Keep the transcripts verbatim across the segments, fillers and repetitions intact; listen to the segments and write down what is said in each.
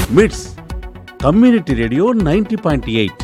మిట్స్ community radio ninety point eight.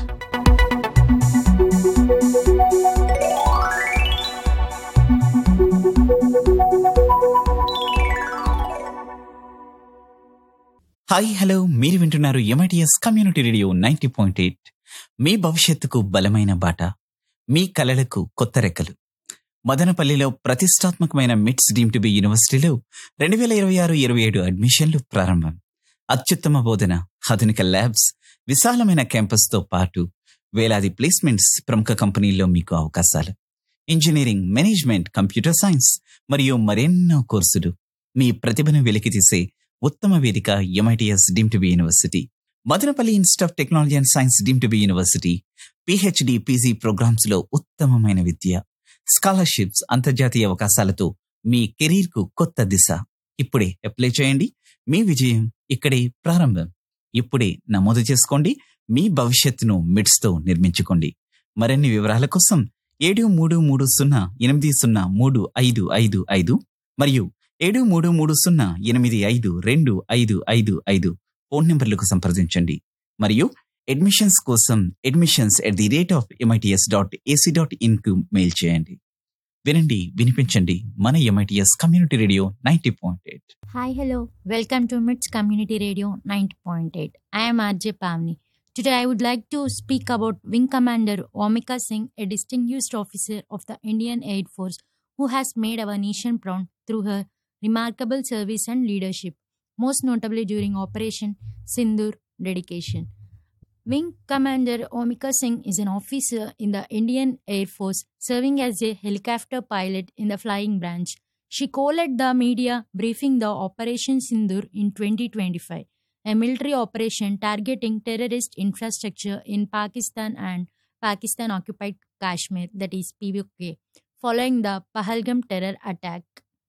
Hi hello, మీరు వింటున్నారు MITS community radio ninety point eight. మీ భవిష్యత్తుకు బలమైన బాట, మీ కలలకు కొత్త రెక్కలు. మదనపల్లిలో ప్రతిష్టాత్మకమైన మిట్స్ డీమ్ టు బి యూనివర్సిటీలో రెండు వేల ఇరవై ఆరు ఇరవై ఏడు అడ్మిషన్లు ప్రారంభం. అత్యుత్తమ బోధన, ఆధునిక ల్యాబ్స్, విశాలమైన క్యాంపస్తో పాటు వేలాది ప్లేస్మెంట్స్, ప్రముఖ కంపెనీల్లో మీకు అవకాశాలు. ఇంజనీరింగ్, మేనేజ్మెంట్, కంప్యూటర్ సైన్స్ మరియు మరెన్నో కోర్సులు. మీ ప్రతిభను వెలికితీసే ఉత్తమ వేదిక MITS deem to be university. Madanapalle institute of technology and science deem to be university. PhD, PG programmes లో ఉత్తమమైన విద్య, స్కాలర్షిప్స్, అంతర్జాతీయ అవకాశాలతో మీ కెరీర్ కు కొత్త దిశ. ఇప్పుడే అప్లై చేయండి. మీ విజయం ఇక్కడే ప్రారంభం. ఇప్పుడే నమోదు చేసుకోండి. మీ భవిష్యత్తును మిడ్స్ తో నిర్మించుకోండి. మరిన్ని వివరాల కోసం ఏడు మూడు మూడు సున్నా ఎనిమిది సున్నా మూడు ఐదు ఐదు ఐదు మరియు ఏడు మూడు మూడు సున్నా ఎనిమిది ఐదు రెండు ఐదు ఐదు ఐదు ఫోన్ నెంబర్లకు సంప్రదించండి. మరియు అడ్మిషన్స్ కోసం admissions at the rate of MITS dot AC dot in కు మెయిల్ చేయండి. వినండి, వినిపించండి మన MITS community radio ninety point eight. Hi, hello. Welcome to MITS Community Radio ninety point eight. I am R J Pavni. Today I would like to speak about Wing Commander Omika Singh, a distinguished officer of the Indian Air Force who has made our nation proud through her remarkable service and leadership, most notably during Operation Sindoor dedication. Wing Commander Omika Singh is an officer in the Indian Air Force serving as a helicopter pilot in the flying branch. She co-led the media briefing the Operation Sindoor in twenty twenty-five, a military operation targeting terrorist infrastructure in Pakistan and Pakistan-occupied Kashmir, that is P O K, following the Pahalgam terror attack.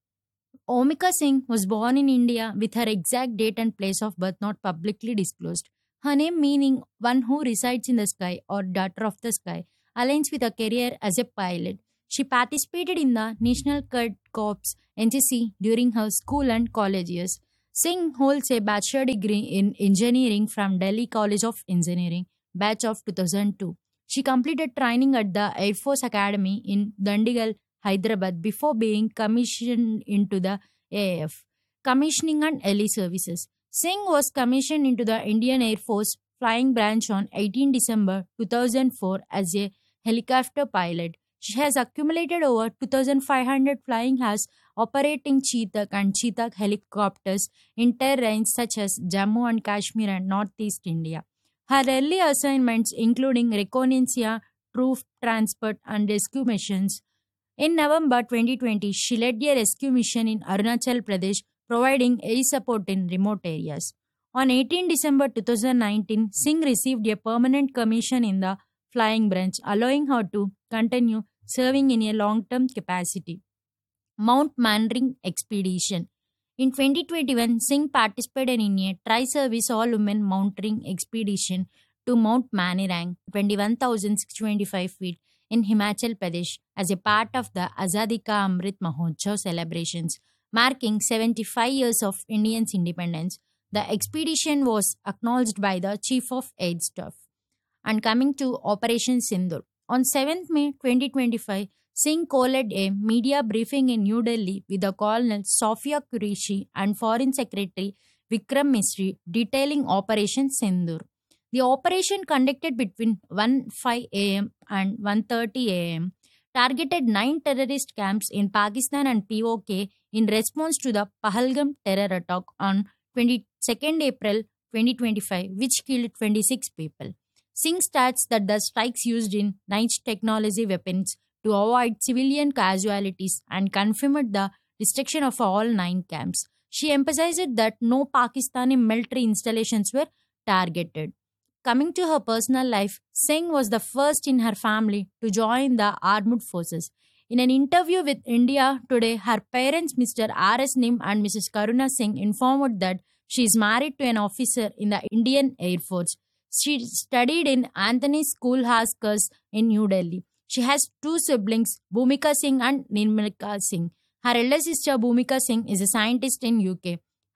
Omika Singh was born in India with her exact date and place of birth not publicly disclosed. Her name, meaning one who resides in the sky or daughter of the sky, aligns with her career as a pilot. She participated in the National Cadet Corps N C C during her school and college years. Singh holds a bachelor degree in engineering from Delhi College of Engineering, batch of two thousand two. She completed training at the Air Force Academy in Dandigal, Hyderabad before being commissioned into the A A F, Commissioning and Early Services. Singh was commissioned into the Indian Air Force Flying Branch on eighteenth December two thousand four as a helicopter pilot. She has accumulated over two thousand five hundred flying hours operating Chetak and Chetak helicopters in terrains such as Jammu and Kashmir and Northeast India. Her early assignments including reconnaissance, troop transport and rescue missions. In November twenty twenty, she led a rescue mission in Arunachal Pradesh, providing air support in remote areas. On eighteenth December two thousand nineteen, Singh received a permanent commission in the flying branch, allowing her to continue serving in a long-term capacity. Mount Manring Expedition. In twenty twenty-one, Singh participated in a tri-service all-women mountaineering expedition to Mount Manirang, twenty-one thousand six hundred twenty-five feet, in Himachal Pradesh as a part of the Azadi Ka Amrit Mahotsav celebrations, marking seventy-five years of India's independence. The expedition was acknowledged by the Chief of Air Staff. And coming to Operation Sindoor. On seventh May twenty twenty-five, Singh co-led a media briefing in New Delhi with the Colonel Sofia Qureshi and Foreign Secretary Vikram Misri, detailing Operation Sindoor. The operation, conducted between one oh five a.m. and one thirty a.m., targeted nine terrorist camps in Pakistan and P O K in response to the Pahalgam terror attack on twenty-second April twenty twenty-five, which killed twenty-six people. Singh states that the strikes used in niche technology weapons to avoid civilian casualties and confirmed the destruction of all nine camps. She emphasized that no Pakistani military installations were targeted. Coming to her personal life, Singh was the first in her family to join the armed forces. In an interview with India Today, her parents, Mister R S Nim and Missus Karuna Singh, informed that she is married to an officer in the Indian Air Force. She studied in Anthony School Haskers in New Delhi. She has two siblings, Bhumika Singh and Nirmalika Singh. Her elder sister Bhumika Singh is a scientist in U K.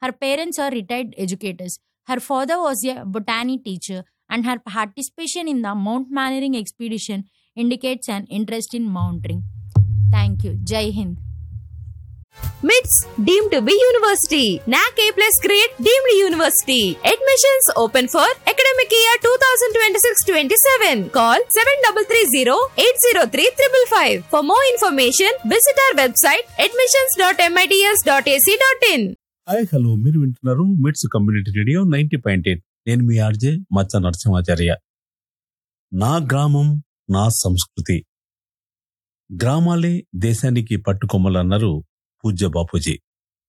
Her parents are retired educators. Her father was a botany teacher, and her participation in the Mount Mannering expedition indicates an interest in mountaineering. Thank you. Jai Hind. MITS deemed to be university. N A C A plus grade deemed university. Admissions open for academic year twenty twenty-six twenty-seven. Call seven three three zero eight zero three five five. For more information, visit our website admissions dot mits dot a c dot in. Hi hello మీరు వింటున్నారు మిట్స్ community radio ninety point eight. నేను మీ RJ మచ్చ నరసింహాచార్య. నా గ్రామం నా సంస్కృతి. గ్రామాలే దేశానికి పట్టుకొమ్మలన్నారు పూజ్య బాపూజీ.